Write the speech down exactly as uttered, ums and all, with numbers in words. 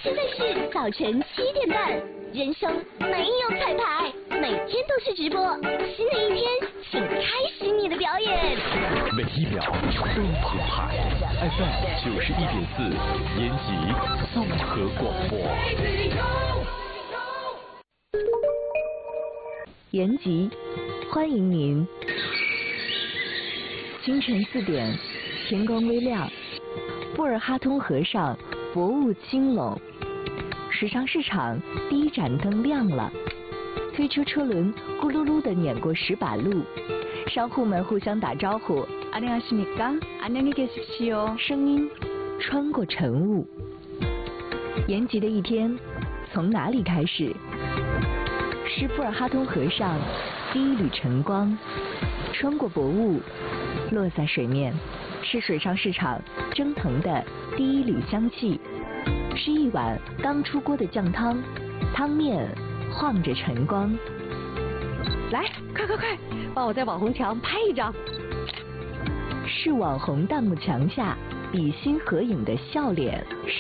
现在是早晨七点半，人生没有彩排，每天都是直播。新的一天，请开始你的表演。 每一秒都澎湃 ，F M 九十一点四，延吉综合广播。 延吉，欢迎您。清晨四点，天光微亮，布尔哈通河上薄雾轻拢，水上市场第一盏灯亮了，推车车轮咕噜噜地碾过石板路，商户们互相打招呼，안녕하십니까，안녕히계십시오，声音穿过晨雾。延吉的一天从哪里开始？是布尔哈通河上第一缕晨光，穿过薄雾，落在水面，是水上市场蒸腾的第一缕香气，是一碗刚出锅的酱汤，汤面晃着晨光。来，快快快，帮我在网红墙拍一张。是网红弹幕墙下比心合影的笑脸。